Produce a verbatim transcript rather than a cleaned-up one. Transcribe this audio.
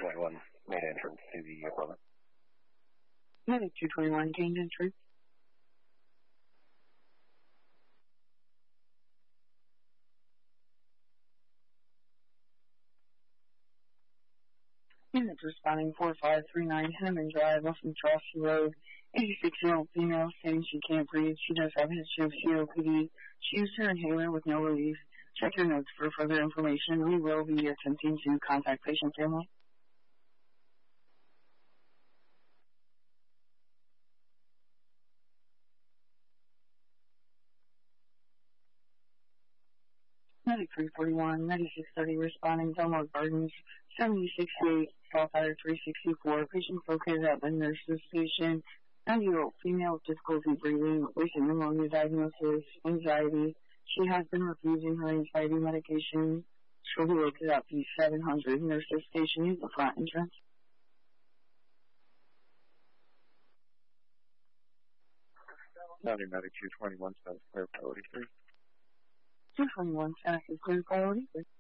twenty-one made entrance to the apartment. Medic two twenty-one gained entry. Units responding four five three nine Hammond Drive off of Chelsea Road. eighty-six-year-old female saying she can't breathe. She does have a history of C O P D. She used her inhaler with no relief. Check your notes for further information. We will be attempting to contact patient family. Medic three forty-one, ninety-six thirty responding, Delmar Gardens, seventy sixty-eight, South Highway three sixty-four. Patient located at the nurse's station. ninety-year-old female with difficulty breathing, recent pneumonia diagnosis, anxiety. She has been refusing her anxiety medication. She'll be located at P seven hundred. Nurse's station is the front entrance. County Medic two twenty-one, status clear, priority three. two twenty-one, status is clear, priority three.